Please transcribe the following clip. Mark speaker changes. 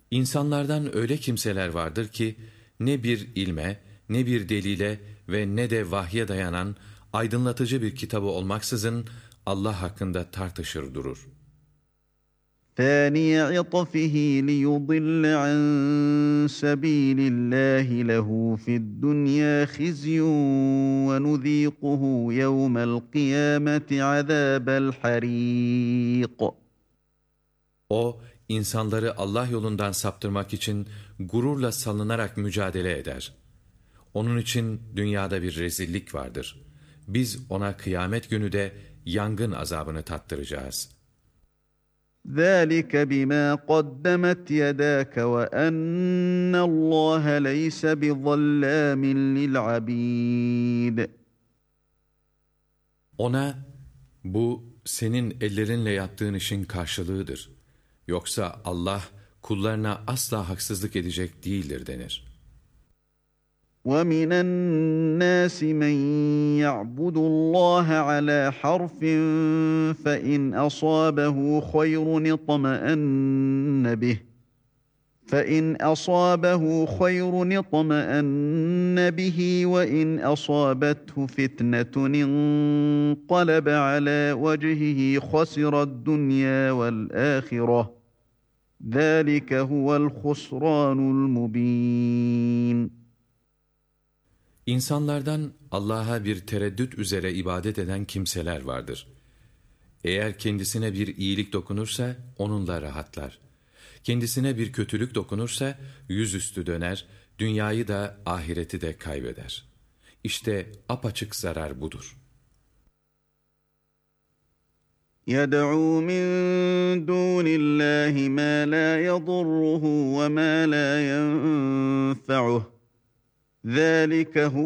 Speaker 1: İnsanlardan öyle kimseler vardır ki, ne bir ilme, ne bir delile ve ne de vahye dayanan aydınlatıcı bir kitabı olmaksızın Allah hakkında tartışır durur.
Speaker 2: ثَانِيَ عِطْفِهِ لِيُضِلَّ عَن سَبِيلِ اللّٰهِ لَهُ فِي الدُّنْيَا خِزْيٌ وَنُذِيقُهُ يَوْمَ الْقِيَامَةِ عَذَابَ الْحَرِيقِ.
Speaker 1: O, insanları Allah yolundan saptırmak için gururla salınarak mücadele eder. Onun için dünyada bir rezillik vardır. Biz ona kıyamet günü de yangın azabını tattıracağız.
Speaker 2: ذَٰلِكَ بِمَا قَدَّمَتْ يَدَاكَ وَأَنَّ اللّٰهَ لَيْسَ بِظَلَّامٍ لِلْعَبِيدِ.
Speaker 1: Ona, bu senin ellerinle yaptığın işin karşılığıdır. Yoksa Allah kullarına asla haksızlık edecek değildir denir.
Speaker 2: وَمِنَ النَّاسِ مَن يَعْبُدُ اللّٰهَ عَلَىٰ حَرْفٍ فَإِنْ أَصَابَهُ خَيْرٌ اطْمَأَنَّ بِهِ وَإِنْ أَصَابَتْهُ فِتْنَةٌ انقَلَبَ عَلَىٰ وَجْهِهِ خَسِرَ الدُّنْيَا وَالْآخِرَةَ ۚ ذَٰلِكَ هُوَ الْخُسْرَانُ الْمُبِينُ.
Speaker 1: İnsanlardan Allah'a bir tereddüt üzere ibadet eden kimseler vardır. Eğer kendisine bir iyilik dokunursa onunla rahatlar. Kendisine bir kötülük dokunursa yüzüstü döner, dünyayı da ahireti de kaybeder. İşte apaçık zarar budur.
Speaker 2: يَدْعُو مِن دُونِ اللّٰهِ مَا لَا يَضُرُّهُ وَمَا لَا يَنفَعُهُ ۚ ذَٰلِكَ